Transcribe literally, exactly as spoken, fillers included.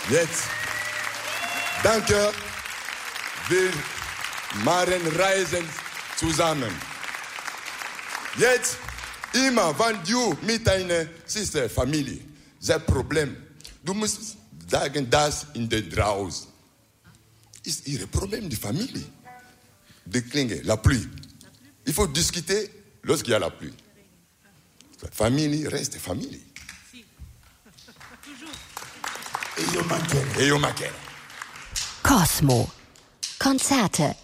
Jetzt, danke, wir machen Reisen zusammen. Jetzt, immer, wenn du mit deiner Schwester, Familie, das Problem, du musst sagen, das in der draußen ist ihr Problem, die Familie. Die Klinge, la pluie. Il faut discuter lorsqu'il y a la pluie. Famille reste famille. E io mancherò. E io mancherò. Cosmo. Konzerte